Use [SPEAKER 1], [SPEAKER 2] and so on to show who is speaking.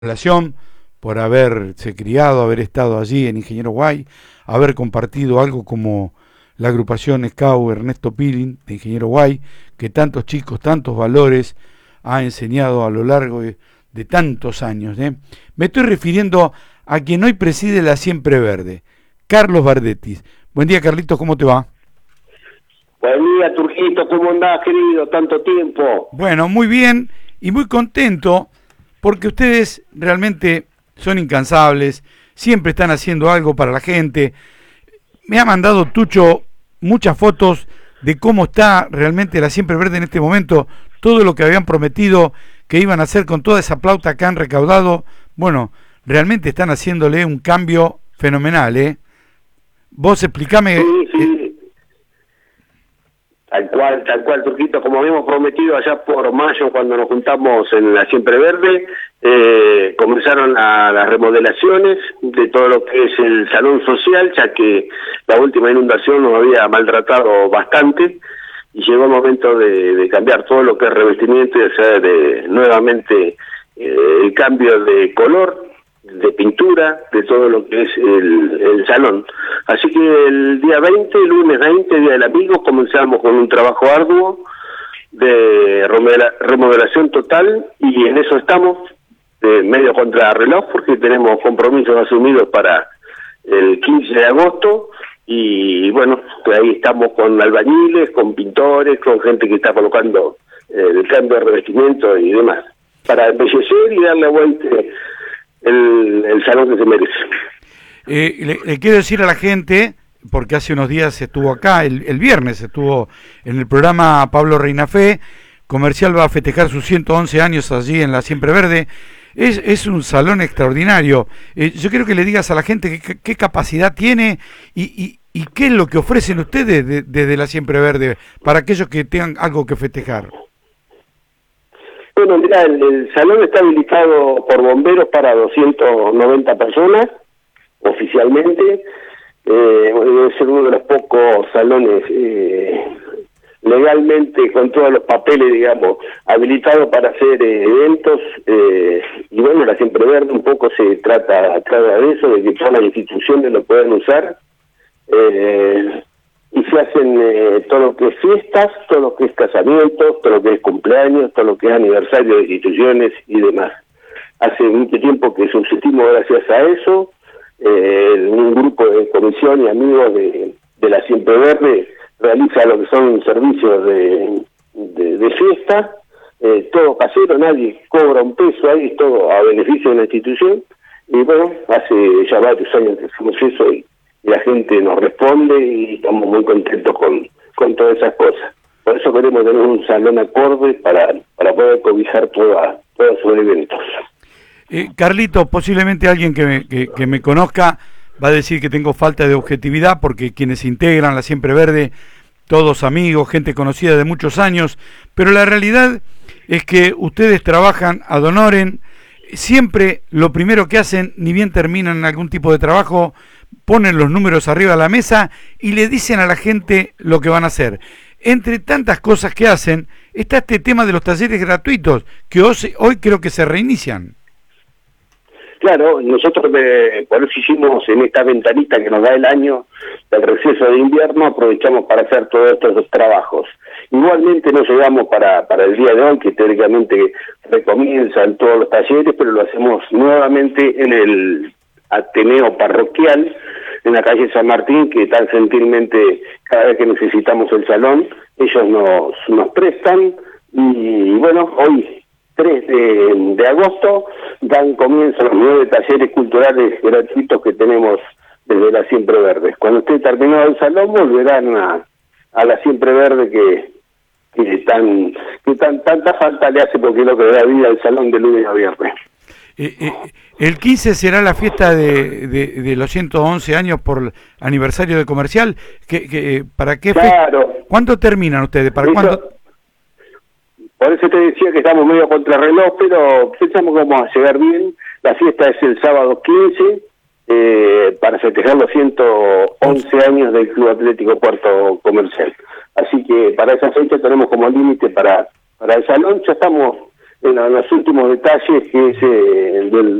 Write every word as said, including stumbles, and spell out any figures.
[SPEAKER 1] relación, por haberse criado, haber estado allí en Ingeniero Guay, haber compartido algo como la agrupación Scout Ernesto Pilin de Ingeniero Guay, que tantos chicos, tantos valores ha enseñado a lo largo de, de tantos años. ¿eh? Me estoy refiriendo a quien hoy preside la Siempre Verde, Carlos Bardetis. Buen día, Carlitos, ¿cómo te va?
[SPEAKER 2] Buen día, Turquito, ¿cómo andás, querido? Tanto tiempo.
[SPEAKER 1] Bueno, muy bien y muy contento porque ustedes realmente son incansables, siempre están haciendo algo para la gente. Me ha mandado Tucho muchas fotos de cómo está realmente la Siempre Verde en este momento, todo lo que habían prometido que iban a hacer con toda esa plata que han recaudado. Bueno, realmente están haciéndole un cambio fenomenal, ¿eh? Vos explícame...
[SPEAKER 2] Sí, sí.
[SPEAKER 1] Eh,
[SPEAKER 2] Tal cual, tal cual, Turquito, como habíamos prometido allá por mayo cuando nos juntamos en la Siempre Verde, eh, comenzaron a las remodelaciones de todo lo que es el salón social, ya que la última inundación nos había maltratado bastante y llegó el momento de, de cambiar todo lo que es revestimiento y hacer de, nuevamente eh, el cambio de color, de pintura, de todo lo que es el, el salón. Así que el día veinte, lunes veinte, Día del Amigo, comenzamos con un trabajo arduo de remodelación total y en eso estamos, de medio contra reloj, porque tenemos compromisos asumidos para el quince de agosto y bueno, ahí estamos con albañiles, con pintores, con gente que está colocando el cambio de revestimiento y demás, para embellecer y darle vuelta El, el salón que se merece.
[SPEAKER 1] Eh, le, le quiero decir a la gente, porque hace unos días estuvo acá, el, el viernes estuvo en el programa Pablo Reinafé, Comercial va a festejar sus ciento once años allí en la Siempre Verde. Es, es un salón extraordinario. Eh, yo quiero que le digas a la gente qué, qué capacidad tiene y, y, y qué es lo que ofrecen ustedes desde de, de la Siempre Verde para aquellos que tengan algo que festejar.
[SPEAKER 2] Bueno, mira, el, el salón está habilitado por bomberos para doscientas noventa personas, oficialmente. Eh, debe ser uno de los pocos salones eh, legalmente, con todos los papeles, digamos, habilitados para hacer eh, eventos. Eh, y bueno, la Siempre Verde un poco se trata, trata de eso, de que todas las instituciones lo puedan usar. Eh, y se hacen eh, todo lo que es fiestas, todo lo que es casamientos, todo lo que es cumpleaños, todo lo que es aniversario de instituciones y demás. Hace mucho tiempo que subsistimos gracias a eso. Eh, un grupo de comisión y amigos de, de la Siempre Verde realiza lo que son servicios de, de, de fiesta, eh, todo casero, nadie cobra un peso ahí, es todo a beneficio de la institución. Y bueno, hace ya varios años que hacemos eso y y la gente nos responde y estamos muy contentos con, con todas esas cosas. Por eso queremos tener un salón acorde para, para poder cobijar toda, todos sus eventos.
[SPEAKER 1] Eh, Carlito, posiblemente alguien que me, que, que me conozca va a decir que tengo falta de objetividad porque quienes integran la Siempre Verde, todos amigos, gente conocida de muchos años, pero la realidad es que ustedes trabajan ad honorem, siempre lo primero que hacen, ni bien terminan algún tipo de trabajo, ponen los números arriba de la mesa y le dicen a la gente lo que van a hacer. Entre tantas cosas que hacen, está este tema de los talleres gratuitos, que hoy, hoy creo que se reinician.
[SPEAKER 2] Claro, nosotros eh, por eso hicimos en esta ventanita que nos da el año del receso de invierno, aprovechamos para hacer todos estos trabajos. Igualmente no llegamos para, para el día de hoy, que teóricamente recomienzan todos los talleres, pero lo hacemos nuevamente en el Ateneo Parroquial, en la calle San Martín, que tan gentilmente cada vez que necesitamos el salón, ellos nos, nos prestan, y bueno, hoy tres de agosto dan comienzo los nueve talleres culturales gratuitos que tenemos desde la Siempre Verde. Cuando esté terminado el salón volverán a, a la Siempre Verde que, que, tan, que tan, tanta falta le hace porque es lo que da vida al salón de lunes a viernes.
[SPEAKER 1] Eh, eh, el quince será la fiesta de, de, de los ciento once años por el aniversario de Comercial. Que, que, ¿Para qué
[SPEAKER 2] claro.
[SPEAKER 1] fe... ¿Cuánto terminan ustedes? ¿Para
[SPEAKER 2] eso,
[SPEAKER 1] cuándo?
[SPEAKER 2] Por eso te decía que estamos medio contra reloj, pero pensamos que vamos a llegar bien. La fiesta es el sábado quince, eh, para festejar los ciento once años del Club Atlético Puerto Comercial. Así que para esa fecha tenemos como límite para, para el salón. Ya estamos en los últimos detalles, que es eh, el del